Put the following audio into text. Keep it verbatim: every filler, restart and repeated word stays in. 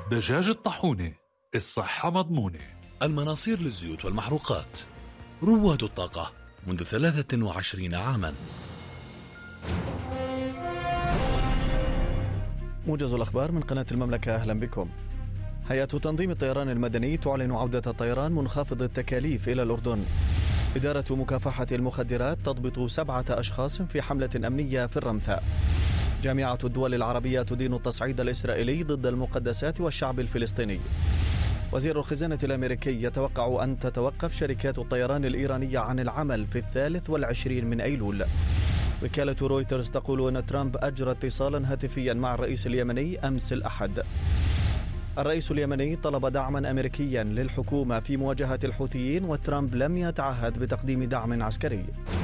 دجاج الطاحونة، الصحة مضمونة. المناصير للزيوت والمحروقات، رواد الطاقة منذ ثلاثة وعشرين عاما. موجز الأخبار من قناة المملكة، أهلا بكم. هيئة تنظيم الطيران المدني تعلن عودة الطيران منخفض التكاليف إلى الأردن. إدارة مكافحة المخدرات تضبط سبعة أشخاص في حملة أمنية في الرمثاء. جامعة الدول العربية تدين التصعيد الإسرائيلي ضد المقدسات والشعب الفلسطيني. وزير الخزانة الأمريكي يتوقع أن تتوقف شركات الطيران الإيرانية عن العمل في الثالث والعشرين من أيلول. وكالة رويترز تقول أن ترامب أجرى اتصالا هاتفيا مع الرئيس اليمني أمس الأحد. الرئيس اليمني طلب دعما أمريكيا للحكومة في مواجهة الحوثيين، وترامب لم يتعهد بتقديم دعم عسكري.